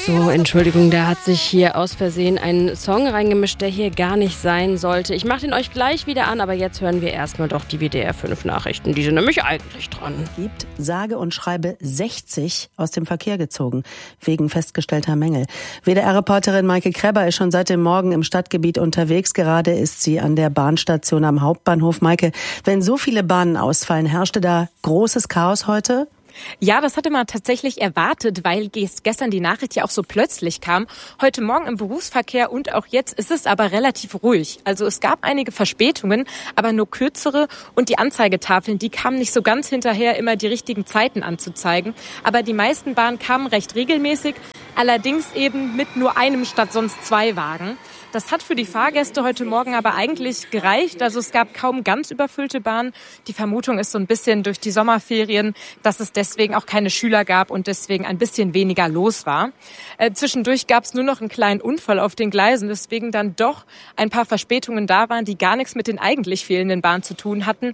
So, Entschuldigung, da hat sich hier aus Versehen ein Song reingemischt, der hier gar nicht sein sollte. Ich mache den euch gleich wieder an, aber jetzt hören wir erstmal doch die WDR 5 Nachrichten. Die sind nämlich eigentlich dran. Gibt sage und schreibe 60 aus dem Verkehr gezogen, wegen festgestellter Mängel. WDR-Reporterin Maike Krebber ist schon seit dem Morgen im Stadtgebiet unterwegs. Gerade ist sie an der Bahnstation am Hauptbahnhof. Maike, wenn so viele Bahnen ausfallen, herrschte da großes Chaos heute? Ja, das hatte man tatsächlich erwartet, weil gestern die Nachricht ja auch so plötzlich kam. Heute Morgen im Berufsverkehr und auch jetzt ist es aber relativ ruhig. Also es gab einige Verspätungen, aber nur kürzere, und die Anzeigetafeln, die kamen nicht so ganz hinterher, immer die richtigen Zeiten anzuzeigen. Aber die meisten Bahnen kamen recht regelmäßig, allerdings eben mit nur einem statt sonst 2 Wagen. Das hat für die Fahrgäste heute Morgen aber eigentlich gereicht. Also es gab kaum ganz überfüllte Bahnen. Die Vermutung ist so ein bisschen durch die Sommerferien, dass es deswegen auch keine Schüler gab und deswegen ein bisschen weniger los war. Zwischendurch gab es nur noch einen kleinen Unfall auf den Gleisen, weswegen dann doch ein paar Verspätungen da waren, die gar nichts mit den eigentlich fehlenden Bahnen zu tun hatten.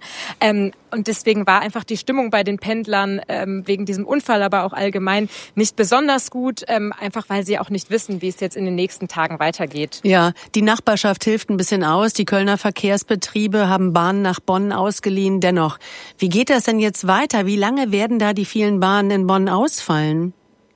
Und deswegen war einfach die Stimmung bei den Pendlern wegen diesem Unfall, aber auch allgemein nicht besonders gut, einfach weil sie auch nicht wissen, wie es jetzt in den nächsten Tagen weitergeht. Ja, die Nachbarschaft hilft ein bisschen aus. Die Kölner Verkehrsbetriebe haben Bahnen nach Bonn ausgeliehen. Dennoch, wie geht das denn jetzt weiter? Wie lange werden da die vielen Bahnen in Bonn ausfallen?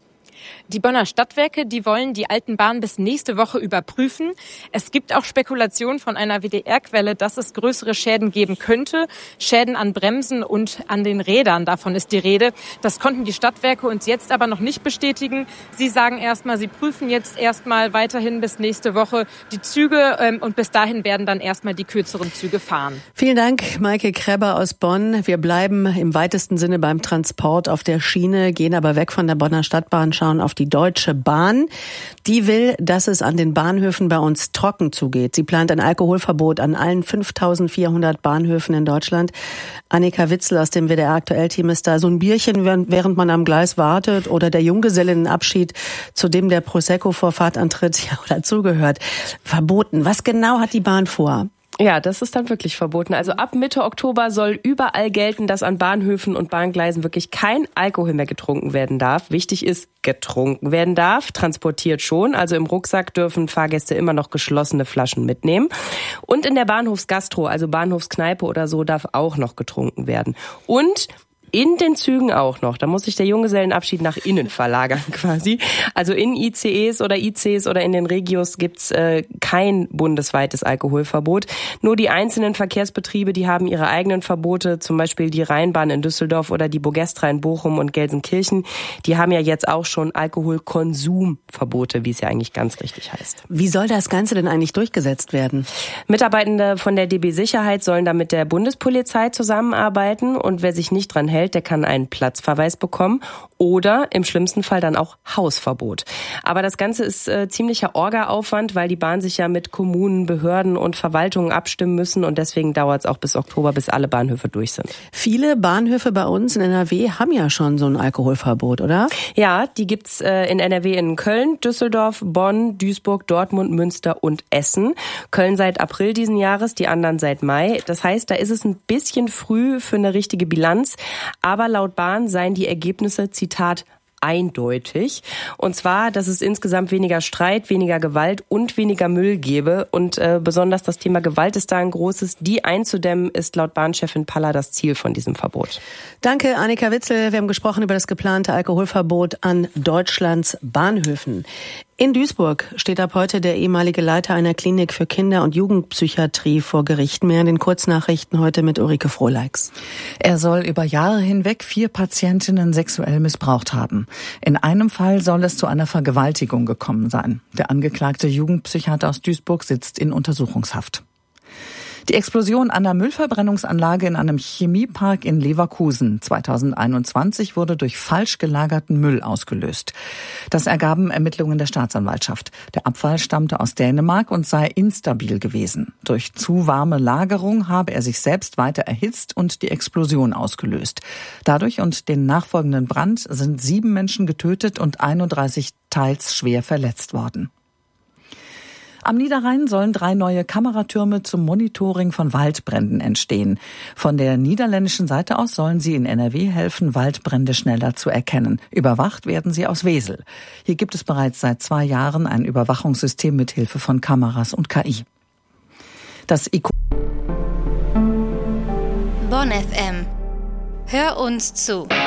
Die Bonner Stadtwerke, die wollen die alten Bahnen bis nächste Woche überprüfen. Es gibt auch Spekulationen von einer WDR-Quelle, dass es größere Schäden geben könnte. Schäden an Bremsen und an den Rädern, davon ist die Rede. Das konnten die Stadtwerke uns jetzt aber noch nicht bestätigen. Sie sagen erstmal, sie prüfen jetzt erstmal weiterhin bis nächste Woche die Züge und bis dahin werden dann erstmal die kürzeren Züge fahren. Vielen Dank, Maike Krebber aus Bonn. Wir bleiben im weitesten Sinne beim Transport auf der Schiene, gehen aber weg von der Bonner Stadtbahn, schauen auf die Deutsche Bahn. Die will, dass es an den Bahnhöfen bei uns trocken zugeht. Sie plant ein Alkoholverbot an allen 5.400 Bahnhöfen in Deutschland. Annika Witzel aus dem WDR-Aktuell-Team ist da. So ein Bierchen, während man am Gleis wartet, oder der Junggesellinnenabschied, zu dem der Prosecco vor Fahrtantritt ja dazugehört. Verboten. Was genau hat die Bahn vor? Ja, das ist dann wirklich verboten. Also ab Mitte Oktober soll überall gelten, dass an Bahnhöfen und Bahngleisen wirklich kein Alkohol mehr getrunken werden darf. Wichtig ist, getrunken werden darf, transportiert schon. Also im Rucksack dürfen Fahrgäste immer noch geschlossene Flaschen mitnehmen. Und in der Bahnhofsgastro, also Bahnhofskneipe oder so, darf auch noch getrunken werden. Und in den Zügen auch noch. Da muss sich der Junggesellenabschied nach innen verlagern quasi. Also in ICEs oder ICs oder in den Regios gibt's kein bundesweites Alkoholverbot. Nur die einzelnen Verkehrsbetriebe, die haben ihre eigenen Verbote. Zum Beispiel die Rheinbahn in Düsseldorf oder die Bogestra in Bochum und Gelsenkirchen. Die haben ja jetzt auch schon Alkoholkonsumverbote, wie es ja eigentlich ganz richtig heißt. Wie soll das Ganze denn eigentlich durchgesetzt werden? Mitarbeitende von der DB Sicherheit sollen da mit der Bundespolizei zusammenarbeiten. Und wer sich nicht dran hält, der kann einen Platzverweis bekommen oder im schlimmsten Fall dann auch Hausverbot. Aber das Ganze ist ziemlicher Orga-Aufwand, weil die Bahn sich ja mit Kommunen, Behörden und Verwaltungen abstimmen müssen und deswegen dauert es auch bis Oktober, bis alle Bahnhöfe durch sind. Viele Bahnhöfe bei uns in NRW haben ja schon so ein Alkoholverbot, oder? Ja, die gibt's in NRW in Köln, Düsseldorf, Bonn, Duisburg, Dortmund, Münster und Essen. Köln seit April diesen Jahres, die anderen seit Mai. Das heißt, da ist es ein bisschen früh für eine richtige Bilanz. Aber laut Bahn seien die Ergebnisse, Zitat, eindeutig. Und zwar, dass es insgesamt weniger Streit, weniger Gewalt und weniger Müll gäbe. Und besonders das Thema Gewalt ist da ein großes. Die einzudämmen ist laut Bahnchefin Paller das Ziel von diesem Verbot. Danke, Annika Witzel. Wir haben gesprochen über das geplante Alkoholverbot an Deutschlands Bahnhöfen. In Duisburg steht ab heute der ehemalige Leiter einer Klinik für Kinder- und Jugendpsychiatrie vor Gericht. Mehr in den Kurznachrichten heute mit Ulrike Frohleix. Er soll über Jahre hinweg 4 Patientinnen sexuell missbraucht haben. In einem Fall soll es zu einer Vergewaltigung gekommen sein. Der angeklagte Jugendpsychiater aus Duisburg sitzt in Untersuchungshaft. Die Explosion einer Müllverbrennungsanlage in einem Chemiepark in Leverkusen 2021 wurde durch falsch gelagerten Müll ausgelöst. Das ergaben Ermittlungen der Staatsanwaltschaft. Der Abfall stammte aus Dänemark und sei instabil gewesen. Durch zu warme Lagerung habe er sich selbst weiter erhitzt und die Explosion ausgelöst. Dadurch und den nachfolgenden Brand sind 7 Menschen getötet und 31 teils schwer verletzt worden. Am Niederrhein sollen 3 neue Kameratürme zum Monitoring von Waldbränden entstehen. Von der niederländischen Seite aus sollen sie in NRW helfen, Waldbrände schneller zu erkennen. Überwacht werden sie aus Wesel. Hier gibt es bereits seit 2 Jahren ein Überwachungssystem mit Hilfe von Kameras und KI. Das Bonn FM. Hör uns zu.